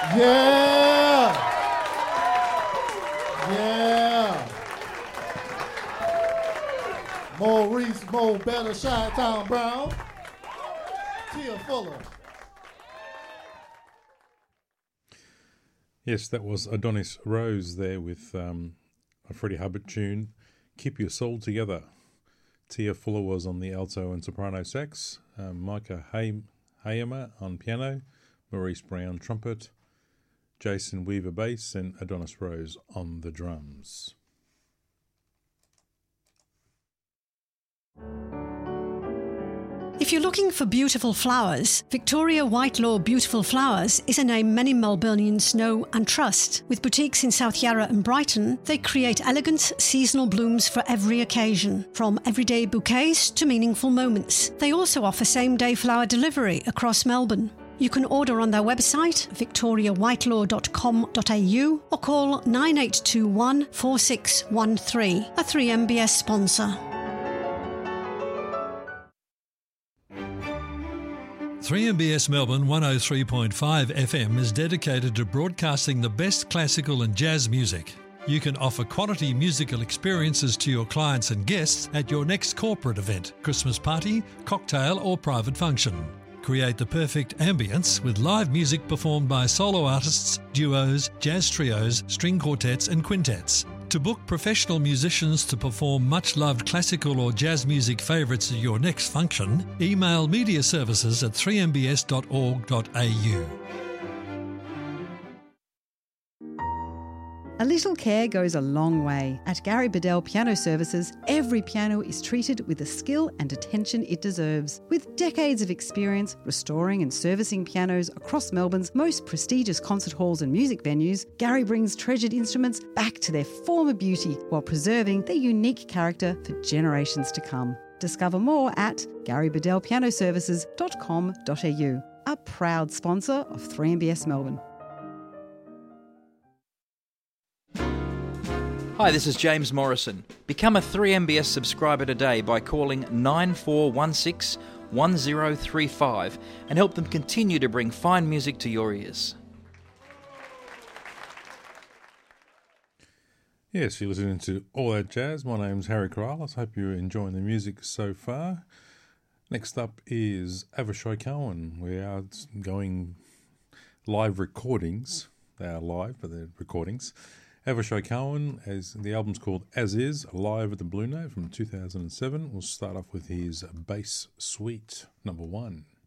Yeah! Yeah! Maurice Mo Better, Chi-Town Brown, Tia Fuller. Yes, that was Adonis Rose there with a Freddie Hubbard tune, Keep Your Soul Together. Tia Fuller was on the alto and soprano sax, Micah Hayema on piano, Maurice Brown trumpet, Jason Weaver bass, and Adonis Rose on the drums. If you're looking for beautiful flowers, Victoria Whitelaw Beautiful Flowers is a name many Melburnians know and trust. With boutiques in South Yarra and Brighton, they create elegant, seasonal blooms for every occasion, from everyday bouquets to meaningful moments. They also offer same-day flower delivery across Melbourne. You can order on their website, victoriawhitelaw.com.au, or call 9821 4613, a 3MBS sponsor. 3MBS Melbourne 103.5 FM is dedicated to broadcasting the best classical and jazz music. You can offer quality musical experiences to your clients and guests at your next corporate event, Christmas party, cocktail or private function. Create the perfect ambience with live music performed by solo artists, duos, jazz trios, string quartets and quintets. To book professional musicians to perform much-loved classical or jazz music favourites at your next function, email mediaservices@3mbs.org.au. A little care goes a long way. At Gary Bedell Piano Services, every piano is treated with the skill and attention it deserves. With decades of experience restoring and servicing pianos across Melbourne's most prestigious concert halls and music venues, Gary brings treasured instruments back to their former beauty while preserving their unique character for generations to come. Discover more at garybedellpianoservices.com.au, a proud sponsor of 3MBS Melbourne. Hi, this is James Morrison. Become a 3MBS subscriber today by calling 9416 1035 and help them continue to bring fine music to your ears. Yes, you're listening to All That Jazz. My name's Harry Corrales. Hope you're enjoying the music so far. Next up is Avishai Cohen. We are going live recordings. They are live, but they're recordings. Avishai Cohen, as the album's called As Is, live at the Blue Note from 2007. We'll start off with his Bass Suite, number 1.